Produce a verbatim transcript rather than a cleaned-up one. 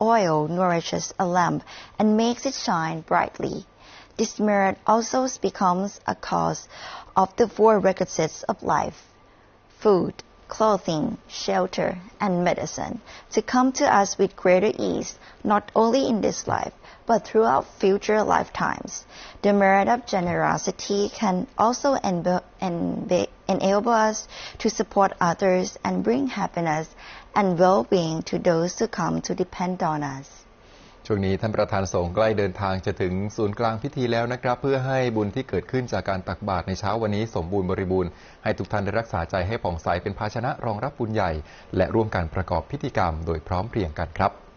oil nourishes a lamp and makes it shine brightly. This merit also becomes a cause of the four requisites of life: food, clothing, shelter, and medicine, to come to us with greater ease, not only in this life, but throughout future lifetimes. The merit of generosity can also enable us to support others and bring happiness and well-being to those who come to depend on us. ช่วงนี้ท่านประธานสงฆ์ใกล้เดินทางจะถึงศูนย์กลางพิธีแล้วนะครับเพื่อให้บุญที่เกิดขึ้นจากการตักบาตรในเช้าวันนี้สมบูรณ์บริบูรณ์ให้ทุกท่านได้รักษาใจให้ผ่องใสเป็นภาชนะรองรับบุญใหญ่และร่วมกันประกอบพิธีกรรมโดยพร้อมเพรียงกันครับ